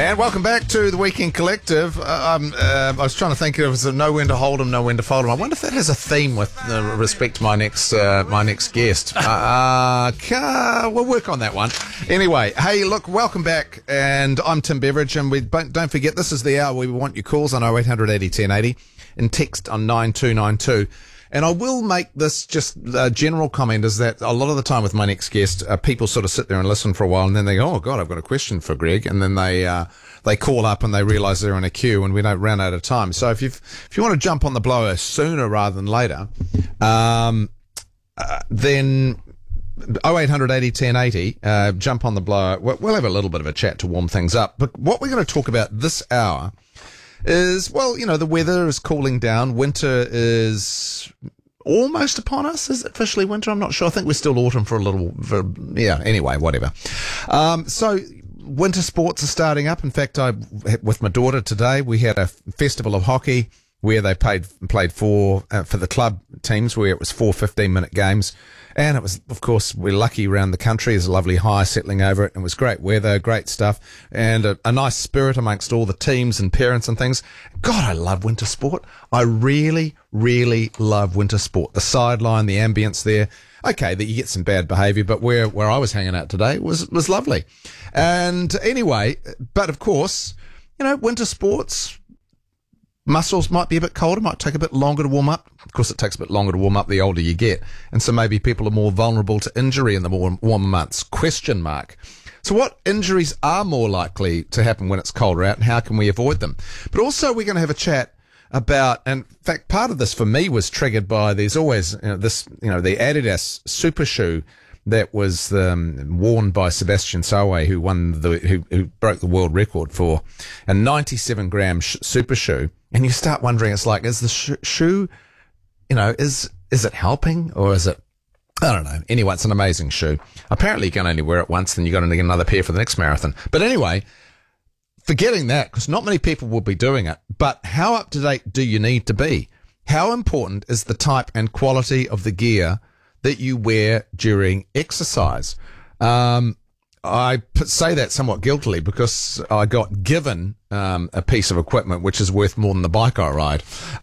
And welcome back to the Weekend Collective. I was trying to think of it know when to hold 'em, know when to fold 'em. I wonder if that has a theme with respect to my next guest. We'll work on that one. Anyway, hey, look, welcome back. And I'm Tim Beveridge. And don't forget, this is the hour where we want your calls on 0800 80 1080 and text on 9292. And I will make this just a general comment, is that a lot of the time with my next guest, people sort of sit there and listen for a while, and then they go, oh, God, I've got a question for Greg. And then they call up and they realise they're in a queue and we don't run out of time. So if you want to jump on the blower sooner rather than later, then 0800 80 1080, jump on the blower. We'll have a little bit of a chat to warm things up. But what we're going to talk about this hour is, well, you know, the weather is cooling down. Winter is almost upon us. Is it officially winter? I'm not sure. I think we're still autumn anyway, whatever. So winter sports are starting up. In fact, with my daughter today, we had a festival of hockey where they played for the club teams, where it was 4 15-minute games. And it was, of course, we're lucky around the country. There's a lovely high settling over it. And it was great weather, great stuff, and a nice spirit amongst all the teams and parents and things. God, I love winter sport. I really, really love winter sport. The sideline, the ambience there. Okay, that you get some bad behaviour, but where I was hanging out today was lovely. And anyway, but of course, you know, winter sports, muscles might be a bit colder, might take a bit longer to warm up. Of course, it takes a bit longer to warm up the older you get. And so maybe people are more vulnerable to injury in the more warmer months. Question mark. So what injuries are more likely to happen when it's colder out, and how can we avoid them? But also we're going to have a chat about, and in fact, part of this for me was triggered by there's always the Adidas Super Shoe that was worn by Sebastian Solway, who broke the world record for a 97-gram super shoe. And you start wondering, it's like, is the shoe, you know, is it helping, or is it, I don't know. Anyway, it's an amazing shoe. Apparently you can only wear it once, then you got to get another pair for the next marathon. But anyway, forgetting that, because not many people will be doing it, but how up to date do you need to be? How important is the type and quality of the gear that you wear during exercise? I say that somewhat guiltily because I got given a piece of equipment which is worth more than the bike I ride.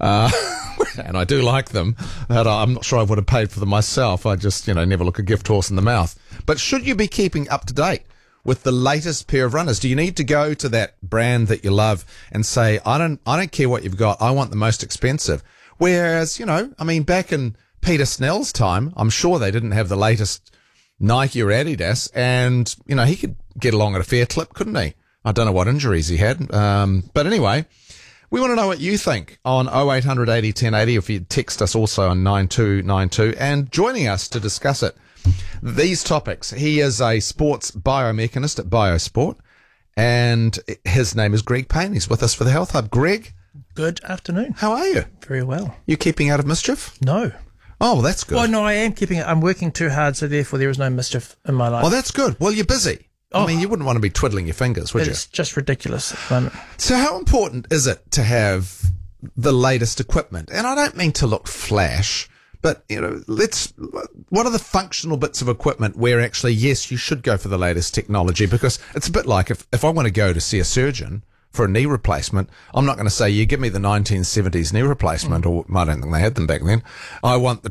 And I do like them. And I'm not sure I would have paid for them myself. I just, never look a gift horse in the mouth. But should you be keeping up to date with the latest pair of runners? Do you need to go to that brand that you love and say, I don't care what you've got, I want the most expensive? Whereas, back in Peter Snell's time, I'm sure they didn't have the latest Nike or Adidas, and, he could get along at a fair clip, couldn't he? I don't know what injuries he had. But anyway, we want to know what you think on 0800 80 1080, if you text us also on 9292, and joining us to discuss it, these topics. He is a sports biomechanist at Biosport, and his name is Greg Payne. He's with us for the Health Hub. Greg? Good afternoon. How are you? Very well. You keeping out of mischief? No. Oh, well, that's good. Well, no, I am keeping it. I'm working too hard, so therefore there is no mischief in my life. Oh, that's good. Well, you're busy. Oh, you wouldn't want to be twiddling your fingers, would you? It's just ridiculous at the moment. So how important is it to have the latest equipment? And I don't mean to look flash, but, what are the functional bits of equipment where actually, yes, you should go for the latest technology? Because it's a bit like if I want to go to see a surgeon for a knee replacement, I'm not going to say, you give me the 1970s knee replacement, or I don't think they had them back then. I want the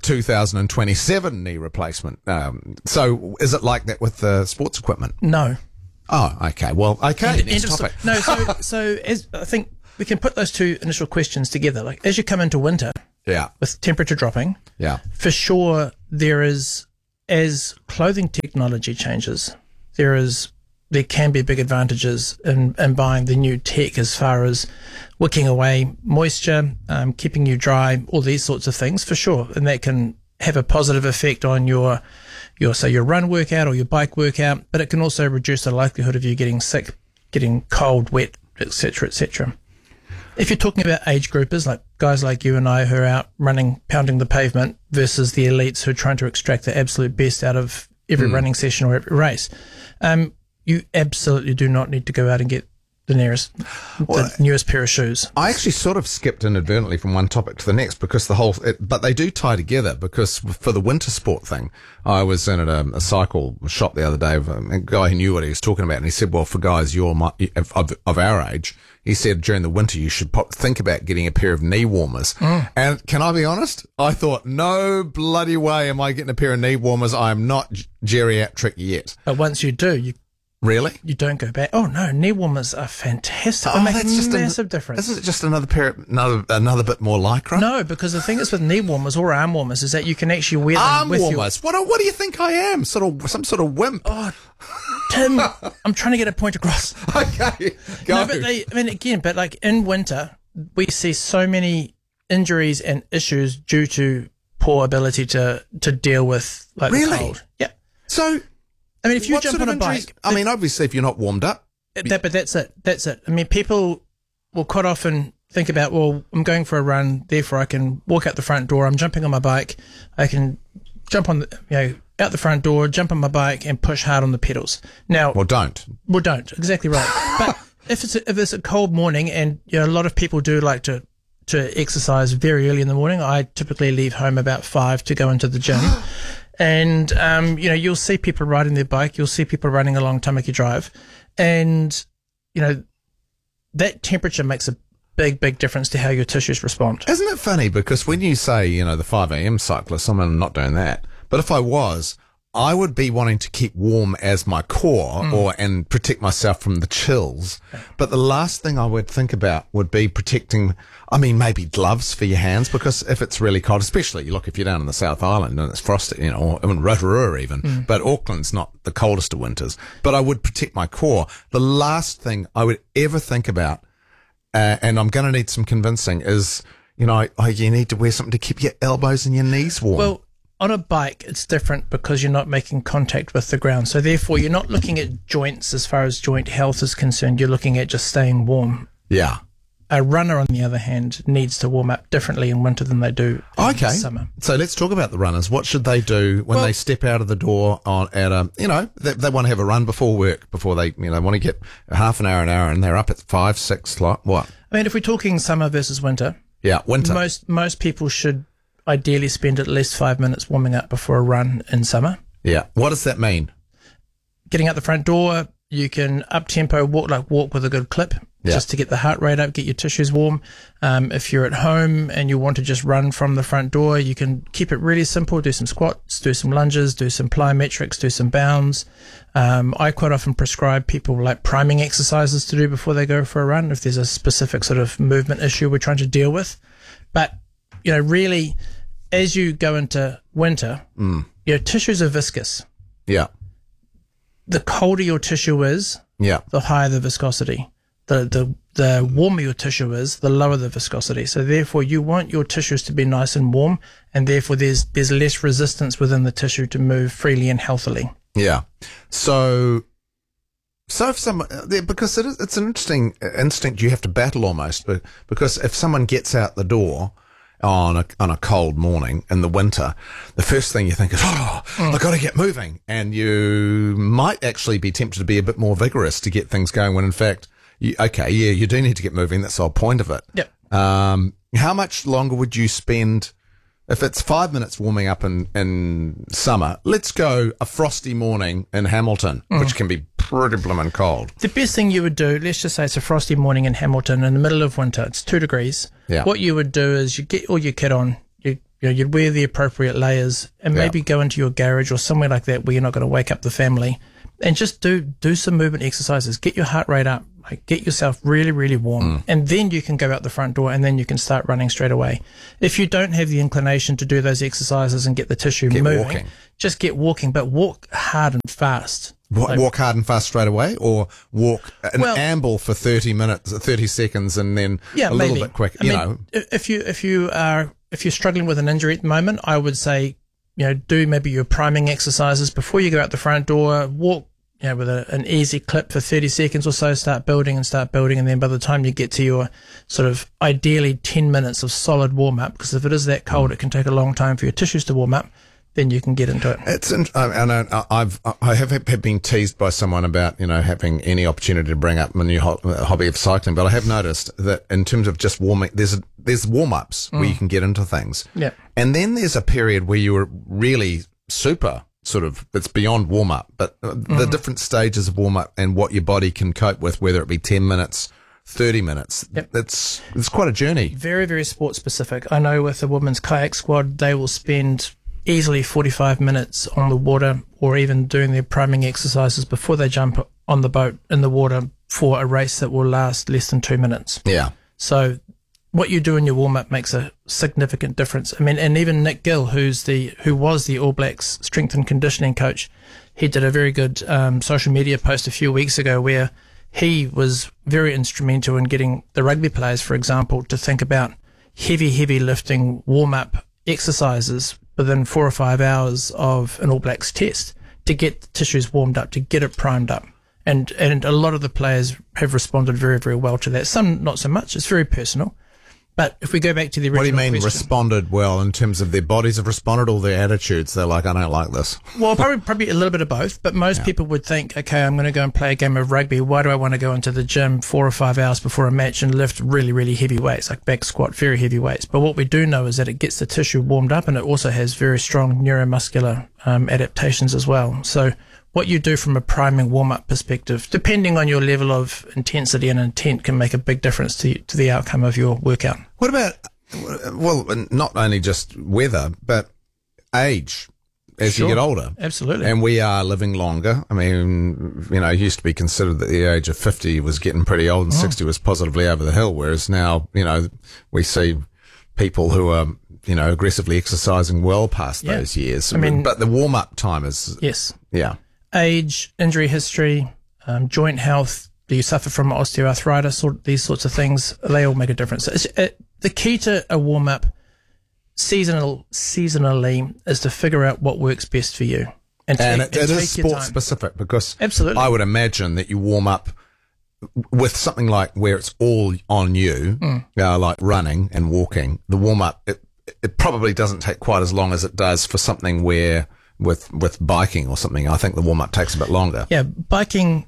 2027 knee replacement. So is it like that with the sports equipment? No. Oh, okay. Well, okay. Next topic. No, so as I think we can put those two initial questions together. Like, as you come into winter, with temperature dropping, for sure there is, as clothing technology changes, there can be big advantages in buying the new tech as far as wicking away moisture, keeping you dry, all these sorts of things, for sure. And that can have a positive effect on your run workout or your bike workout, but it can also reduce the likelihood of you getting sick, getting cold, wet, etc., etc. If you're talking about age groupers, like guys like you and I who are out running, pounding the pavement, versus the elites who are trying to extract the absolute best out of every running session or every race, you absolutely do not need to go out and get the newest pair of shoes. I actually sort of skipped inadvertently from one topic to the next because but they do tie together, because for the winter sport thing, I was in a cycle shop the other day with a guy who knew what he was talking about, and he said, well, for guys of our age, he said during the winter you should think about getting a pair of knee warmers. And can I be honest? I thought, no bloody way am I getting a pair of knee warmers. I am not geriatric yet. But once you do, Really? You don't go back. Oh no, knee warmers are fantastic. They make a massive difference. Isn't it just another pair, another bit more lycra? No, because the thing is with knee warmers or arm warmers is that you can actually wear them arm with warmers. What do you think I am? Some sort of wimp? Oh, Tim, I'm trying to get a point across. Okay, go. No, but like in winter, we see so many injuries and issues due to poor ability to deal with the cold. Yeah. So. I mean, if you jump on a bike... I mean, obviously, if you're not warmed up... But that's it. That's it. I mean, people will quite often think about, well, I'm going for a run, therefore I can walk out the front door, I'm jumping on my bike, I can jump on out the front door, jump on my bike and push hard on the pedals. Now... Well, don't. Exactly right. But if it's a cold morning, and a lot of people do like to exercise very early in the morning, I typically leave home about 5 to go into the gym. And, you'll see people riding their bike, you'll see people running along Tamaki Drive, and, that temperature makes a big, big difference to how your tissues respond. Isn't it funny? Because when you say, the 5 a.m. cyclist, I'm not doing that. But if I was, I would be wanting to keep warm as my core and protect myself from the chills. But the last thing I would think about would be protecting, maybe gloves for your hands, because if it's really cold, especially, if you're down in the South Island and it's frosty, or in Rotorua even, but Auckland's not the coldest of winters, but I would protect my core. The last thing I would ever think about, and I'm going to need some convincing, is, you need to wear something to keep your elbows and your knees warm. Well, on a bike, it's different because you're not making contact with the ground. So therefore, you're not looking at joints as far as joint health is concerned. You're looking at just staying warm. Yeah. A runner, on the other hand, needs to warm up differently in winter than they do in summer. So let's talk about the runners. What should they do when they step out of the door they want to have a run before work, before they want to get half an hour, and they're up at 5, 6 o'clock. What? I mean, if we're talking summer versus winter. Yeah, winter. Most people should ideally spend at least 5 minutes warming up before a run in summer. Yeah. What does that mean? Getting out the front door, you can up-tempo walk with a good clip, just to get the heart rate up, get your tissues warm. If you're at home and you want to just run from the front door, you can keep it really simple, do some squats, do some lunges, do some plyometrics, do some bounds. I quite often prescribe people priming exercises to do before they go for a run if there's a specific sort of movement issue we're trying to deal with. But really, as you go into winter, your tissues are viscous. Yeah. The colder your tissue is, the higher the viscosity. The warmer your tissue is, the lower the viscosity. So therefore, you want your tissues to be nice and warm, and therefore there's less resistance within the tissue to move freely and healthily. Yeah. So if someone, because it's an interesting instinct you have to battle almost, because if someone gets out the door on a cold morning in the winter, the first thing you think is, I've got to get moving. And you might actually be tempted to be a bit more vigorous to get things going when in fact, you do need to get moving. That's the whole point of it. Yep. How much longer would you spend if it's 5 minutes warming up in summer? Let's go a frosty morning in Hamilton, which can be pretty blooming cold. The best thing you would do, let's just say it's a frosty morning in Hamilton in the middle of winter, it's 2 degrees. Yeah. What you would do is you get all your kit on, you'd wear the appropriate layers and maybe go into your garage or somewhere like that where you're not going to wake up the family and just do some movement exercises. Get your heart rate up, get yourself really, really warm, and then you can go out the front door and then you can start running straight away. If you don't have the inclination to do those exercises and get the tissue moving, just get walking, but walk hard and fast. Walk hard and fast straight away, or walk amble for 30 minutes, 30 seconds, and then little bit quick. If you're struggling with an injury at the moment, I would say, do maybe your priming exercises before you go out the front door. Walk, with an easy clip for 30 seconds or so. Start building, and then by the time you get to your sort of ideally 10 minutes of solid warm up, because if it is that cold, it can take a long time for your tissues to warm up. then you can get into it. I have been teased by someone about, having any opportunity to bring up my new hobby of cycling, but I have noticed that in terms of just warming, there's warm-ups where you can get into things. Yeah. And then there's a period where you were really super sort of, it's beyond warm-up, but the different stages of warm-up and what your body can cope with, whether it be 10 minutes, 30 minutes. Yep. It's quite a journey. Very, very sport specific. I know with the women's kayak squad, they will spend easily 45 minutes on the water, or even doing their priming exercises before they jump on the boat in the water for a race that will last less than 2 minutes. Yeah. So what you do in your warm-up makes a significant difference. I mean, and even Nick Gill, who was the All Blacks strength and conditioning coach, he did a very good social media post a few weeks ago where he was very instrumental in getting the rugby players, for example, to think about heavy lifting warm-up exercises within 4 or 5 hours of an All Blacks test to get the tissues warmed up, to get it primed up. And a lot of the players have responded very, very well to that. Some not so much. It's very personal. But if we go back to the original What do you mean question, responded well in terms of their bodies have responded or their attitudes? They're like, I don't like this. Well, probably a little bit of both. But most people would think, okay, I'm going to go and play a game of rugby. Why do I want to go into the gym 4 or 5 hours before a match and lift really, really heavy weights, like back squat, very heavy weights? But what we do know is that it gets the tissue warmed up, and it also has very strong neuromuscular adaptations as well. So what you do from a priming warm-up perspective, depending on your level of intensity and intent, can make a big difference to the outcome of your workout. What about, well, not only just weather, but age as you get older? Absolutely. And we are living longer. I mean, it used to be considered that the age of 50 was getting pretty old and 60 was positively over the hill, whereas now, we see people who are, aggressively exercising well past those years. I mean, but the warm-up time is... Yes. Yeah. Age, injury history, joint health, do you suffer from osteoarthritis, or these sorts of things, they all make a difference. The key to a warm-up seasonally is to figure out what works best for you. And it is sport-specific, because absolutely, I would imagine that you warm up with something like where it's all on you, like running and walking. The warm-up, it probably doesn't take quite as long as it does for something where... With biking or something, I think the warm-up takes a bit longer. Yeah, biking,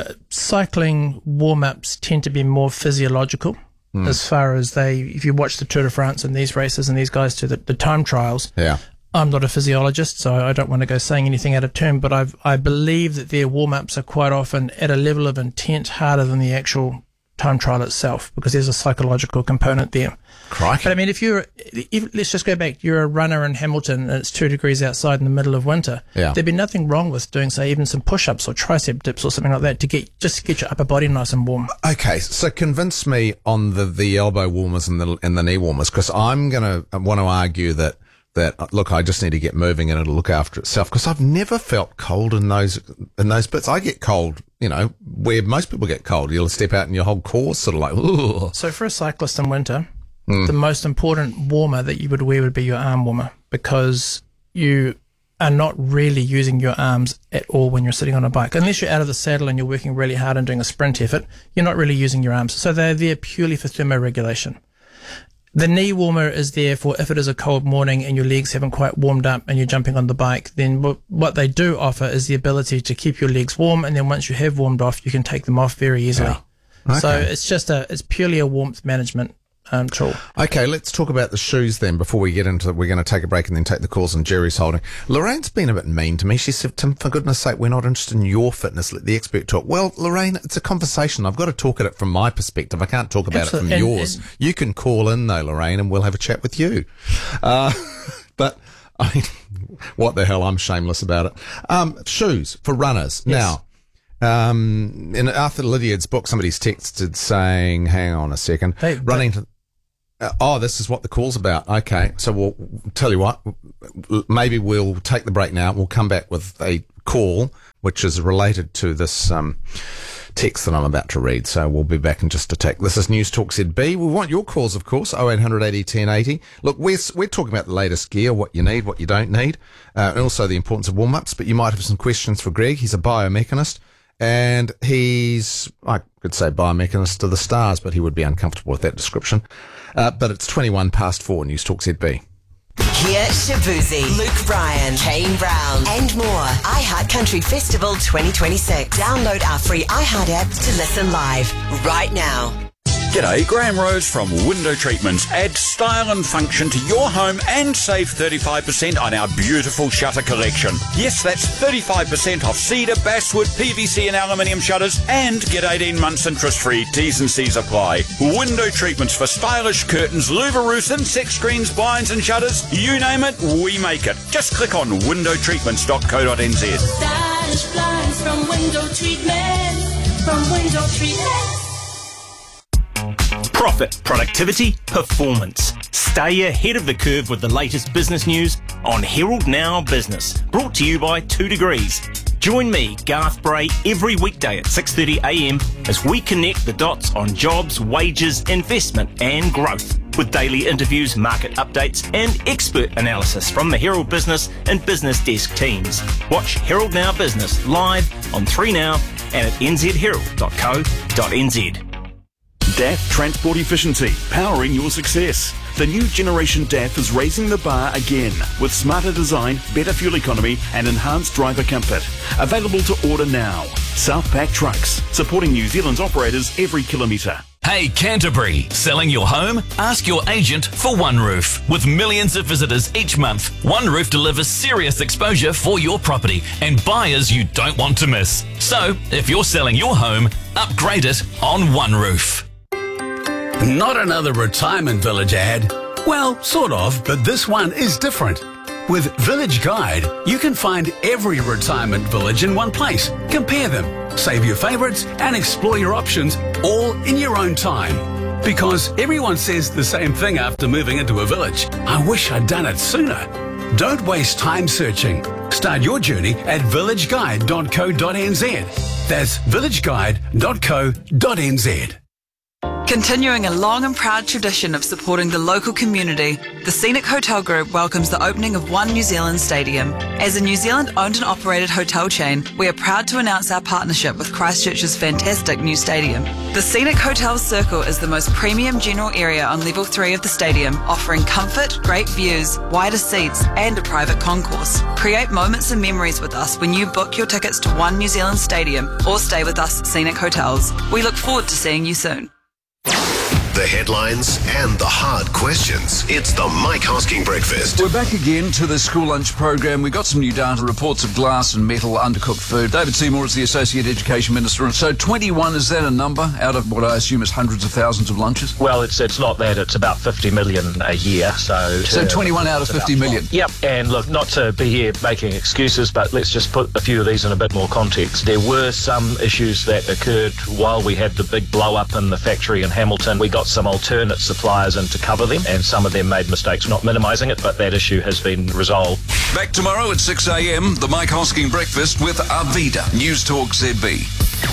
cycling warm-ups tend to be more physiological as far as if you watch the Tour de France and these races and these guys do the time trials. Yeah. I'm not a physiologist, so I don't want to go saying anything out of turn, but I believe that their warm-ups are quite often at a level of intent harder than the actual time trial itself, because there's a psychological component there. Crikey. But I mean, if let's just go back, you're a runner in Hamilton and it's 2 degrees outside in the middle of winter. Yeah. There'd be nothing wrong with doing, say, even some push-ups or tricep dips or something like that to get your upper body nice and warm. Okay, so convince me on the elbow warmers and the knee warmers, because I'm going to want to argue that look, I just need to get moving and it'll look after itself, because I've never felt cold in those bits. I get cold, where most people get cold. You'll step out and your whole core's sort of like, ooh. So for a cyclist in winter, the most important warmer that you would wear would be your arm warmer, because you are not really using your arms at all when you're sitting on a bike. Unless you're out of the saddle and you're working really hard and doing a sprint effort, you're not really using your arms. So they're there purely for thermoregulation. The knee warmer is there for if it is a cold morning and your legs haven't quite warmed up and you're jumping on the bike, then what they do offer is the ability to keep your legs warm, and then once you have warmed off, you can take them off very easily. Yeah. Okay. So it's purely a warmth management tool. Okay, let's talk about the shoes then before we get into it. We're going to take a break and then take the calls on Jerry's holding. Lorraine's been a bit mean to me. She said, Tim, for goodness sake, we're not interested in your fitness. Let the expert talk. Well, Lorraine, it's a conversation. I've got to talk at it from my perspective. I can't talk about it from yours. You can call in though, Lorraine, and we'll have a chat with you. But I mean, what the hell? I'm shameless about it. Shoes for runners. Yes. Now, in Arthur Lydiard's book, somebody's texted saying, hang on a second, this is what the call's about. Okay, so we'll tell you what, maybe we'll take the break now. We'll come back with a call, which is related to this text that I'm about to read. So we'll be back in just a tick. This is News Talk ZB. We want your calls, of course, 0800 80 1080. Look, we're talking about the latest gear, what you need, what you don't need, and also the importance of warm-ups. But you might have some questions for Greg. He's a biomechanist. And he's, I could say biomechanist to the stars, but he would be uncomfortable with that description. But it's 4:21 News Talk ZB. Pierre Shabuzi, Luke Bryan, Kane Brown, and more. iHeart Country Festival 2026. Download our free iHeart app to listen live right now. G'day, Graham Rose from Window Treatments. Add style and function to your home and save 35% on our beautiful shutter collection. Yes, that's 35% off cedar, basswood, PVC and aluminium shutters, and get 18 months interest-free. T's and C's apply. Window Treatments for stylish curtains, louver roofs, insect screens, blinds and shutters. You name it, we make it. Just click on windowtreatments.co.nz. Stylish blinds from Window Treatments. From Window Treatments. Profit, productivity, performance. Stay ahead of the curve with the latest business news on Herald Now Business. Brought to you by 2 Degrees. Join me, Garth Bray, every weekday at 6:30am as we connect the dots on jobs, wages, investment and growth. With daily interviews, market updates and expert analysis from the Herald Business and Business Desk teams. Watch Herald Now Business live on 3Now and at nzherald.co.nz. DAF Transport Efficiency, powering your success. The new generation DAF is raising the bar again with smarter design, better fuel economy and enhanced driver comfort. Available to order now. Southpack Trucks, supporting New Zealand's operators every kilometre. Hey Canterbury, selling your home? Ask your agent for OneRoof. With millions of visitors each month, OneRoof delivers serious exposure for your property and buyers you don't want to miss. So, if you're selling your home, upgrade it on OneRoof. Not another retirement village ad. Well, sort of, but this one is different. With Village Guide, you can find every retirement village in one place. Compare them, save your favourites, and explore your options all in your own time. Because everyone says the same thing after moving into a village. I wish I'd done it sooner. Don't waste time searching. Start your journey at villageguide.co.nz. That's villageguide.co.nz. Continuing a long and proud tradition of supporting the local community, the Scenic Hotel Group welcomes the opening of One New Zealand Stadium. As a New Zealand owned and operated hotel chain, we are proud to announce our partnership with Christchurch's fantastic new stadium. The Scenic Hotel Circle is the most premium general area on level 3 of the stadium, offering comfort, great views, wider seats and a private concourse. Create moments and memories with us when you book your tickets to One New Zealand Stadium or stay with us at Scenic Hotels. We look forward to seeing you soon. The headlines and the hard questions. It's the Mike Hosking Breakfast. We're back again to the school lunch program. We've got some new data, reports of glass and metal, undercooked food. David Seymour is the Associate Education Minister. So 21, is that a number out of what I assume is hundreds of thousands of lunches? Well, it's not that. It's about 50 million a year. So 21 out of 50 million? Yep. And look, not to be here making excuses, but let's just put a few of these in a bit more context. There were some issues that occurred while we had the big blow-up in the factory in Hamilton. We got some alternate suppliers in to cover them, and some of them made mistakes, not minimising it, but that issue has been resolved. Back tomorrow at 6 a.m, the Mike Hosking Breakfast with Arvida, News Talk ZB.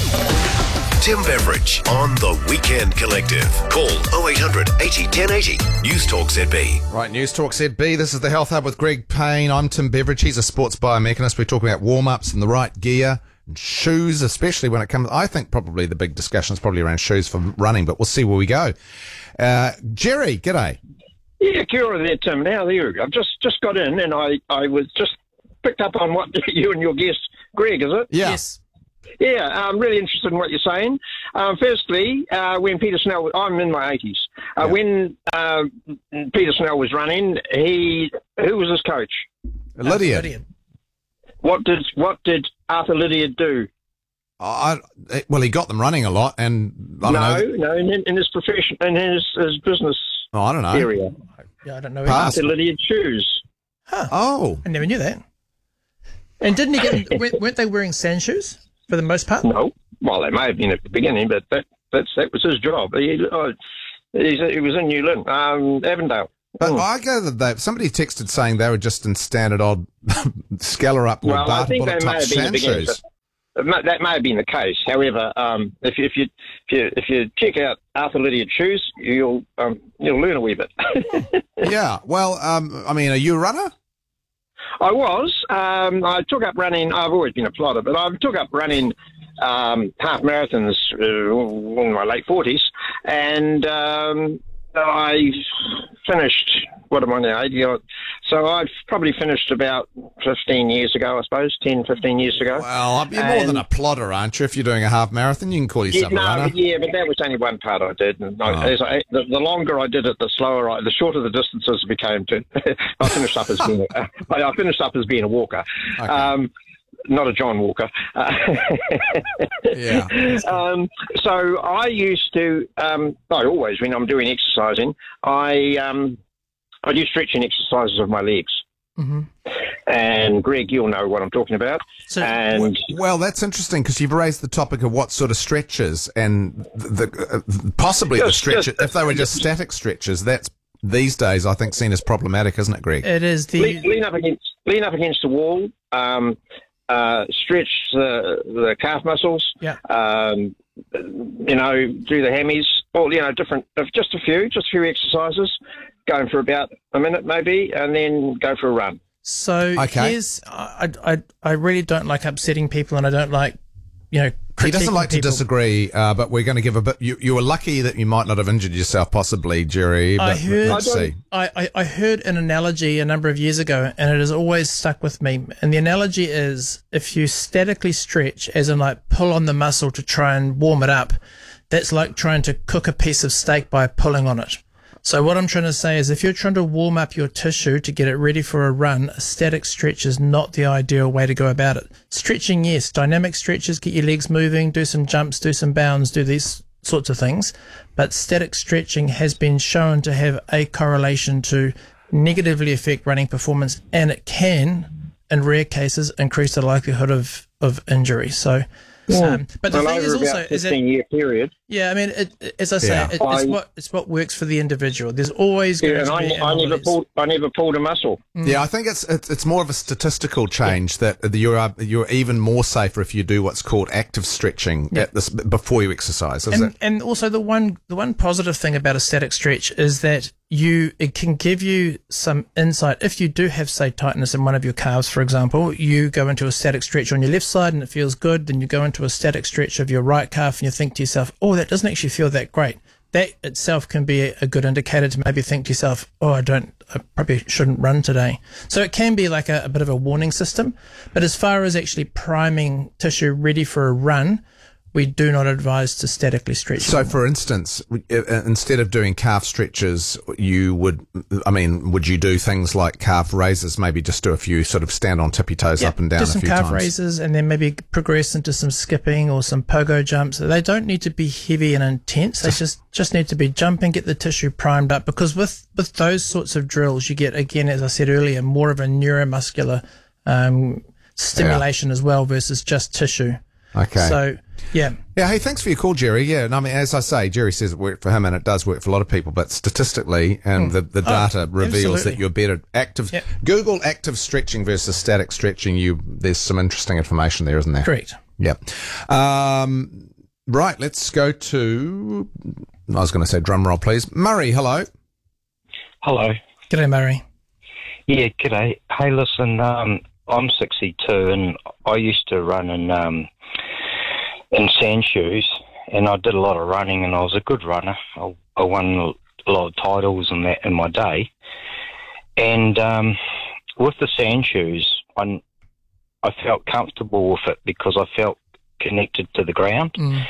Tim Beveridge on the Weekend Collective. Call 0800 80 1080. News Talk ZB. Right, News Talk ZB. This is the Health Hub with Greg Payne. I'm Tim Beveridge. He's a sports biomechanist. We're talking about warm-ups and the right gear. Shoes, especially when it comes, I think probably the big discussion is probably around shoes for running, but we'll see where we go. Jerry, g'day. Yeah, kia ora there, Tim. How are you? I've just got in and I was just picked up on what you and your guest, Greg, is it? Yeah. Yes. Yeah, I'm really interested in what you're saying. Firstly, when Peter Snell, I'm in my 80s. When Peter Snell was running, who was his coach? Lydiard. What did Arthur Lydiard do? Well, he got them running a lot, and I don't know. No, in his profession, in his business. Oh, I don't know. Area. Yeah, I don't know. Arthur Lydiard shoes. Huh. Oh, I never knew that. And didn't he get? weren't they wearing sand shoes for the most part? No. Well, they may have been at the beginning, but that was his job. He was in New Lynn, Avondale. But I gather that somebody texted saying they were just in standard old Scaller-up or Bartabullet-type sand shoes. That may have been the case. However, if you check out Arthur Lydiard shoes, you'll learn a wee bit. Yeah. Well, I mean, are you a runner? I was. I took up running. I've always been a plotter, but I took up running half marathons in my late 40s, and I finished what am I now, 80 odd. So I've probably finished about 15 years ago, I suppose, 10, 15 years ago. Well, you're more than a plodder, aren't you? If you're doing a half marathon, you can call yourself a runner. Yeah, but that was only one part I did. And the longer I did it, the shorter the distances became. I finished up as being a walker. Okay. Not a John Walker. Yeah. So I used to, always when I'm doing exercising, I do stretching exercises of my legs. Mm-hmm. And Greg, you'll know what I'm talking about. Well, that's interesting because you've raised the topic of what sort of stretches and possibly the stretches. If they were just static stretches, that's these days I think seen as problematic, isn't it, Greg? It is. Lean up against the wall. Stretch the calf muscles. Yeah. Do the hammies. Or just a few exercises. Going for about a minute maybe, and then go for a run. So here's, I really don't like upsetting people, and I don't like, He doesn't like people. to disagree, but we're going to give a bit. You were lucky that you might not have injured yourself, possibly, Jerry. But let's see. I heard an analogy a number of years ago, and it has always stuck with me. And the analogy is, if you statically stretch, as in like pull on the muscle to try and warm it up, that's like trying to cook a piece of steak by pulling on it. So what I'm trying to say is if you're trying to warm up your tissue to get it ready for a run, a static stretch is not the ideal way to go about it. Stretching, yes, dynamic stretches, get your legs moving, do some jumps, do some bounds, do these sorts of things. But static stretching has been shown to have a correlation to negatively affect running performance, and it can, in rare cases, increase the likelihood of injury. So... but the thing is also is that 15-year period. Yeah, I mean, as I say, it's what works for the individual. There's always going to be. I never pulled a muscle. Yeah, I think it's more of a statistical change that you're even more safer if you do what's called active stretching before you exercise. And also the one positive thing about a static stretch is that it can give you some insight. If you do have, say, tightness in one of your calves, for example, you go into a static stretch on your left side and it feels good. Then you go into a static stretch of your right calf and you think to yourself, oh, that doesn't actually feel that great. That itself can be a good indicator to maybe think to yourself, oh, I probably shouldn't run today. So it can be like a bit of a warning system. But as far as actually priming tissue ready for a run, we do not advise to statically stretch. So, for instance, instead of doing calf stretches, would you do things like calf raises? Maybe just do a few sort of stand on tippy toes up and down a few times. Do some calf raises and then maybe progress into some skipping or some pogo jumps. They don't need to be heavy and intense. They just need to be jumping, get the tissue primed up. Because with those sorts of drills, you get, again, as I said earlier, more of a neuromuscular stimulation as well versus just tissue. Okay. So, yeah. Yeah, hey, thanks for your call, Jerry. Yeah, and I mean, as I say, Jerry says it worked for him, and it does work for a lot of people, but statistically, and the data reveals that you're better active. Yep. Google active stretching versus static stretching. There's some interesting information there, isn't there? Correct. Yeah. Right, let's go to, I was going to say drum roll, please. Murray, hello. Hello. G'day, Murray. Yeah, g'day. Hey, listen, I'm 62 and I used to run in sand shoes, and I did a lot of running, and I was a good runner. I won a lot of titles and that in my day. And with the sand shoes, I felt comfortable with it because I felt connected to the ground. Mm.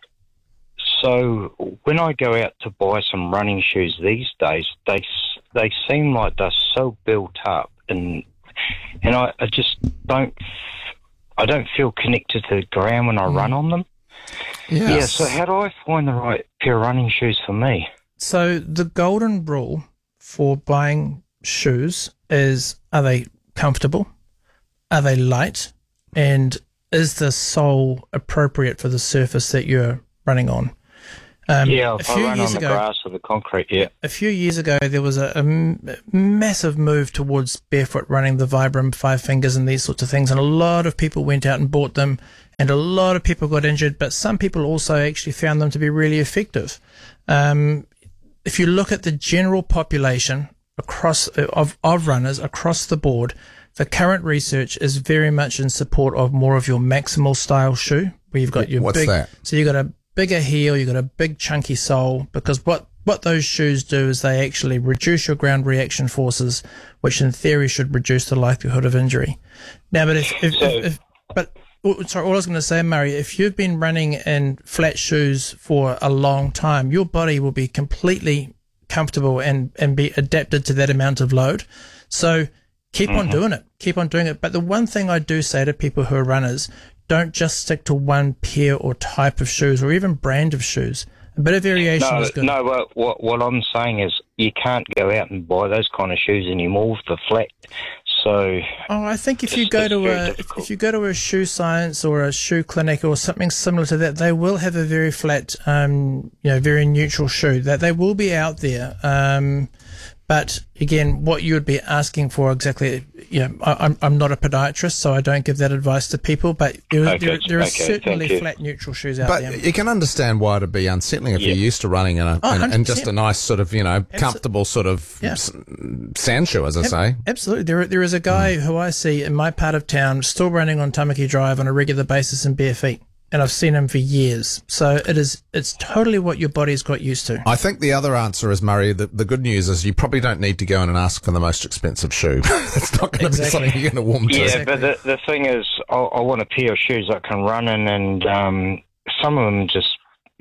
So when I go out to buy some running shoes these days, they seem like they're so built up, and I just don't feel connected to the ground when I run on them. Yes. Yeah, so how do I find the right pair of running shoes for me? So the golden rule for buying shoes is, are they comfortable? Are they light? And is the sole appropriate for the surface that you're running on? I run on the grass or the concrete, yeah. A few years ago, there was a massive move towards barefoot running, the Vibram 5 Fingers and these sorts of things, and a lot of people went out and bought them, and a lot of people got injured, but some people also actually found them to be really effective. If you look at the general population of runners across the board, the current research is very much in support of more of your maximal style shoe, where you've got your What's that? So you've got a bigger heel, you've got a big chunky sole, because what what those shoes do is they actually reduce your ground reaction forces, which in theory should reduce the likelihood of injury. Now, but all I was going to say, Murray, if you've been running in flat shoes for a long time, your body will be completely comfortable and be adapted to that amount of load. So keep on doing it. Keep on doing it. But the one thing I do say to people who are runners, don't just stick to one pair or type of shoes or even brand of shoes. A bit of variation is good. No, what I'm saying is you can't go out and buy those kind of shoes anymore with the flat. So I think if you go to a shoe science or a shoe clinic or something similar to that, they will have a very flat, very neutral shoe. That they will be out there. But again, what you would be asking for exactly, I'm not a podiatrist, so I don't give that advice to people, but there are certainly flat neutral shoes out there. But you can understand why it'd be unsettling if you're used to running in just a nice sort of, comfortable sort of sand shoe, as I say. Absolutely. There is a guy who I see in my part of town still running on Tamaki Drive on a regular basis in bare feet. And I've seen him for years. So it's totally what your body's got used to. I think the other answer is, Murray, the good news is you probably don't need to go in and ask for the most expensive shoe. It's not going to be something you're going to warm to. Yeah, but the thing is, I want a pair of shoes I can run in, and some of them just,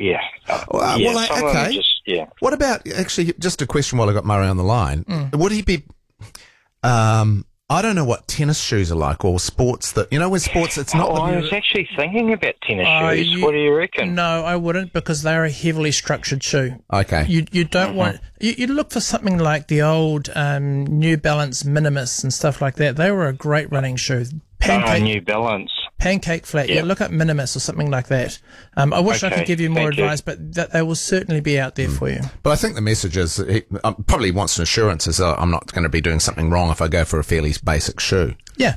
okay. What about, actually, just a question while I got Murray on the line. Would he be... I don't know what tennis shoes are like, or sports that, with sports, it's not... I was actually thinking about tennis shoes. What do you reckon? No, I wouldn't, because they're a heavily structured shoe. Okay. You don't want... You look for something like the old New Balance Minimus and stuff like that. They were a great running shoe. New Balance. Pancake flat. Yeah, look up Minimus or something like that. I wish I could give you more advice, but they will certainly be out there for you. But I think the message is he probably wants an assurance is I'm not going to be doing something wrong if I go for a fairly basic shoe. Yeah.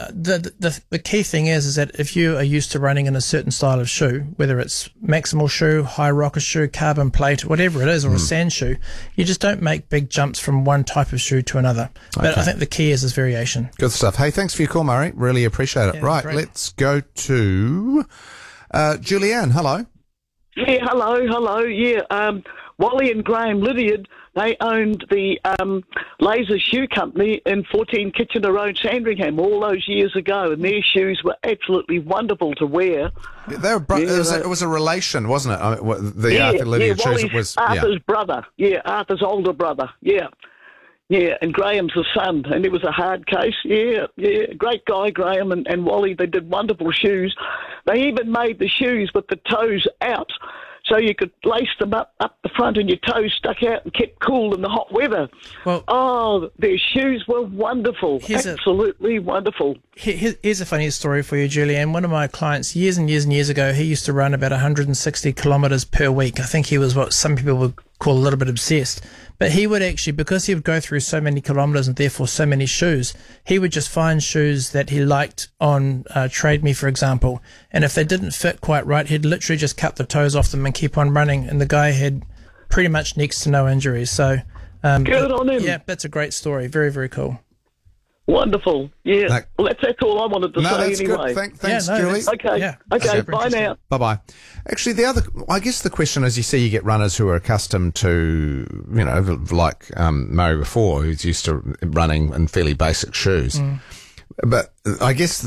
The key thing is that if you are used to running in a certain style of shoe, whether it's maximal shoe, high rocker shoe, carbon plate, whatever it is, or a sand shoe, you just don't make big jumps from one type of shoe to another. But I think the key is variation. Good stuff. Hey, thanks for your call, Murray. Really appreciate it. Right, let's go to Julianne. Hello. Yeah, hello. Yeah, Wally and Graham Lydiard, they owned the Laser Shoe Company in 14 Kitchener Road, Sandringham, all those years ago, and their shoes were absolutely wonderful to wear. They were it was a relation, wasn't it? Arthur Lydiard shoes. It was Arthur's brother. Yeah, Arthur's older brother. Yeah. Yeah, and Graham's the son, and it was a hard case. Yeah, great guy, Graham and Wally. They did wonderful shoes. They even made the shoes with the toes out, so you could lace them up the front and your toes stuck out and kept cool in the hot weather. Well, their shoes were wonderful, absolutely wonderful. Here's a funny story for you, Julianne. One of my clients years and years ago, he used to run about 160 kilometres per week. I think he was what some people would call a little bit obsessed. But he would actually, because he would go through so many kilometres and therefore so many shoes, he would just find shoes that he liked on Trade Me, for example. And if they didn't fit quite right, he'd literally just cut the toes off them and keep on running. And the guy had pretty much next to no injuries. So good on him. Yeah, that's a great story. Very, very cool. Wonderful. Yeah. Well, that's all I wanted to say anyway. Good. Thanks, Julie. Okay. Bye now. Bye-bye. Actually, I guess the question is, you see, you get runners who are accustomed to, like Murray before, who's used to running in fairly basic shoes. But I guess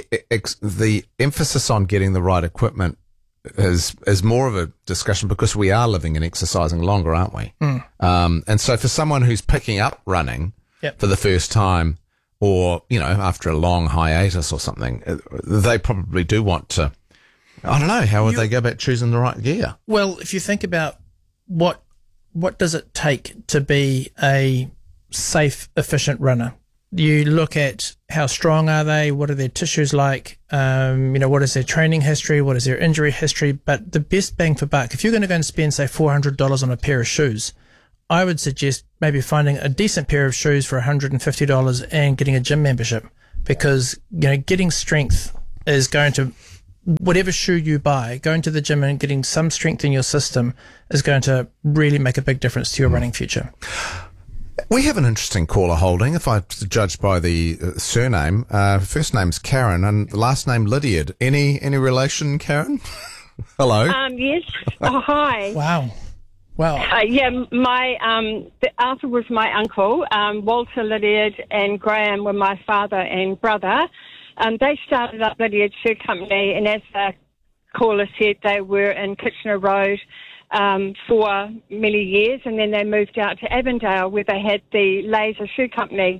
the emphasis on getting the right equipment is more of a discussion because we are living and exercising longer, aren't we? And so for someone who's picking up running for the first time, or, after a long hiatus or something, they probably do want to, I don't know, how would they go about choosing the right gear? Well, if you think about what does it take to be a safe, efficient runner? You look at how strong are they, what are their tissues like, what is their training history, what is their injury history, but the best bang for buck, if you're going to go and spend, say, $400 on a pair of shoes, I would suggest maybe finding a decent pair of shoes for $150 and getting a gym membership, because getting strength is going to, whatever shoe you buy, going to the gym and getting some strength in your system is going to really make a big difference to your running future. We have an interesting caller holding, if I judge by the surname. First name's Karen and the last name Lydiard. Any relation, Karen? Hello. Yes. Oh, hi. Wow. Wow. Arthur was my uncle. Walter Lydiard and Graham were my father and brother. They started up Lydiard Shoe Company, and as the caller said, they were in Kitchener Road for many years, and then they moved out to Avondale where they had the Laser Shoe Company.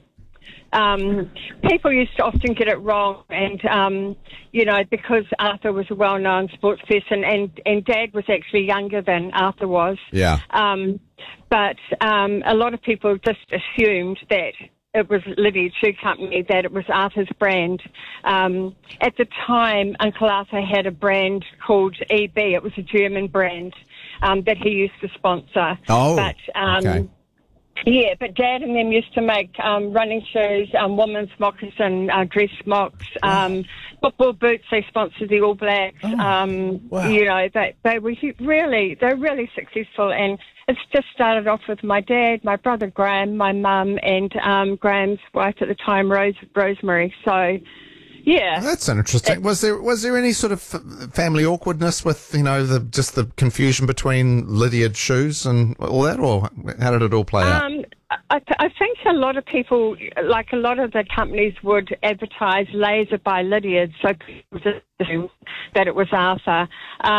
People used to often get it wrong, and because Arthur was a well-known sports person, and Dad was actually younger than Arthur was. Yeah. But a lot of people just assumed that it was Lydiard Shoe Company, that it was Arthur's brand. At the time, Uncle Arthur had a brand called EB. It was a German brand that he used to sponsor. Oh, but, okay. Yeah, but Dad and them used to make running shoes, women's moccasin, dress smocks, football boots. They sponsored the All Blacks. Wow. They were really successful, and it's just started off with my dad, my brother Graham, my mum, and Graham's wife at the time, Rosemary. So. Yeah, that's interesting. Was there any sort of family awkwardness with the confusion between Lydiard shoes and all that, or how did it all play out? I think a lot of people, like a lot of the companies, would advertise Laser by Lydiard, so people just assumed that it was Arthur.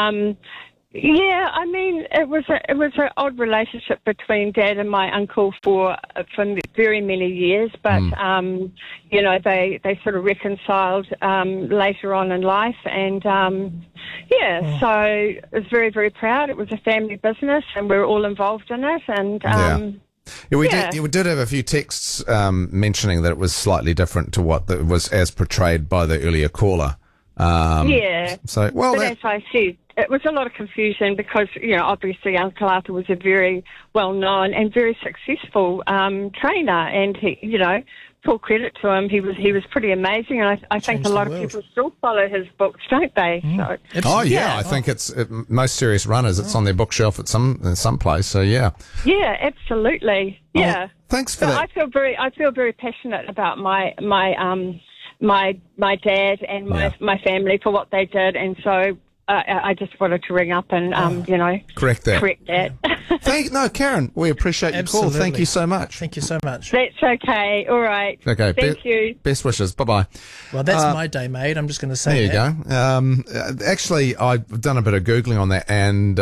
Yeah, I mean, it was an odd relationship between Dad and my uncle for very many years, but they sort of reconciled later on in life, and so I was very, very proud. It was a family business, and we were all involved in it, and. We did have a few texts mentioning that it was slightly different to what was as portrayed by the earlier caller. So, but as I said, it was a lot of confusion because, obviously Uncle Arthur was a very well-known and very successful trainer, and he, full credit to him. He was pretty amazing, and I think a lot of people still follow his books, don't they? So, I think it's most serious runners. It's on their bookshelf at some place. So yeah. Yeah, absolutely. Yeah. Oh, thanks for that. I feel very passionate about my dad and my family for what they did, and so I just wanted to ring up and correct that. Karen, we appreciate your call. Thank you so much. Thank you so much. That's okay. All right. Okay. Thank you. Best wishes. Bye bye. Well, that's my day, mate. I'm just going to say there you go. Actually, I've done a bit of Googling on that, and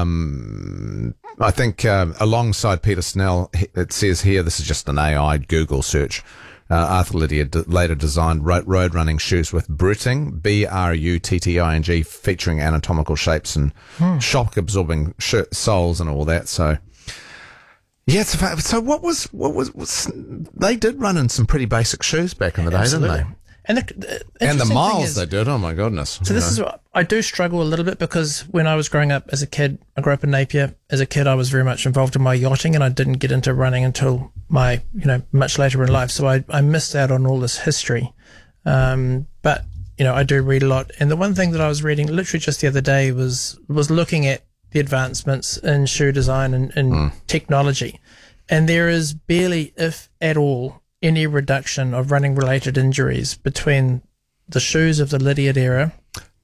I think alongside Peter Snell, it says here, this is just an AI Google search. Arthur Lydiard later designed road running shoes with Brutting, Brutting, featuring anatomical shapes and shock absorbing soles and all that. So, yeah, it's a fact. So what was they did run in some pretty basic shoes back in the day, didn't they? And the miles they did, oh my goodness. So this is what I do struggle a little bit, because when I was growing up as a kid, I grew up in Napier. As a kid, I was very much involved in my yachting, and I didn't get into running until my, much later in life. So I missed out on all this history. But, I do read a lot. And the one thing that I was reading literally just the other day was looking at the advancements in shoe design and technology. And there is barely, if at all, any reduction of running-related injuries between the shoes of the Lydiard era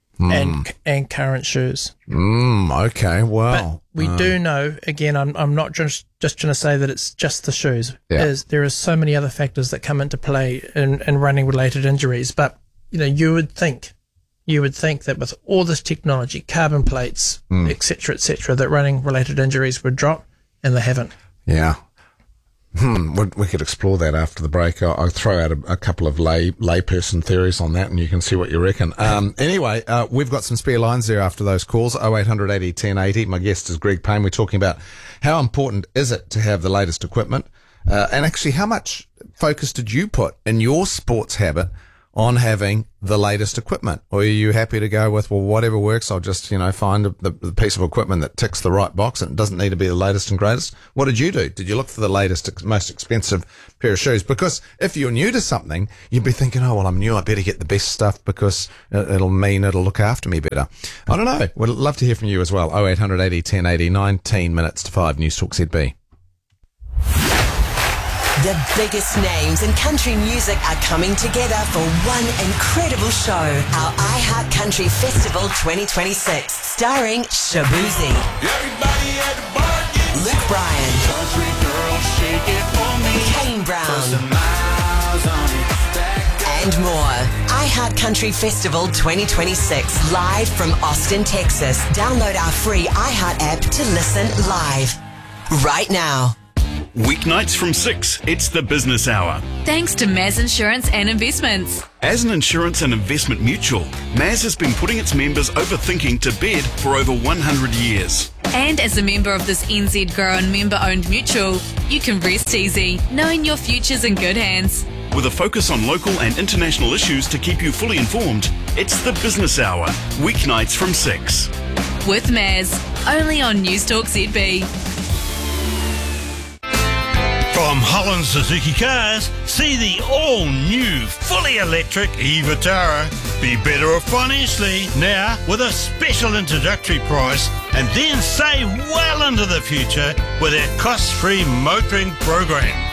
and current shoes. Okay, well. But we do know, again, I'm not just trying to say that it's just the shoes. Yeah. There are so many other factors that come into play in running-related injuries. But, you would think that with all this technology, carbon plates, et cetera, that running-related injuries would drop, and they haven't. Yeah. We could explore that after the break. I'll throw out a couple of layperson theories on that, and you can see what you reckon. Anyway, we've got some spare lines there after those calls. 0800 80 1080. My guest is Greg Payne. We're talking about how important is it to have the latest equipment, and actually how much focus did you put in your sports habit on having the latest equipment? Or are you happy to go with, well, whatever works, I'll just, find the piece of equipment that ticks the right box and it doesn't need to be the latest and greatest? What did you do? Did you look for the latest, most expensive pair of shoes? Because if you're new to something, you'd be thinking, oh, well, I'm new, I better get the best stuff because it'll mean it'll look after me better. I don't know. We'd love to hear from you as well. 0800 80 1080, 19 minutes to 5, News Talk ZB. The biggest names in country music are coming together for one incredible show. Our iHeart Country Festival 2026, starring Shaboozey. Everybody at the bar and more. iHeartCountry Festival 2026, live from Austin, Texas. Download our free iHeart app to listen live right now. Weeknights from 6, it's the business hour. Thanks to Maz Insurance and Investments. As an insurance and investment mutual, Maz has been putting its members overthinking to bed for over 100 years. And as a member of this NZ Grown member-owned mutual, you can rest easy, knowing your future's in good hands. With a focus on local and international issues to keep you fully informed, it's the business hour, weeknights from 6. With Maz, only on Newstalk ZB. From Holland Suzuki Cars, see the all-new, fully electric e-Vitara. Be better off financially now with a special introductory price and then save well into the future with our cost-free motoring program.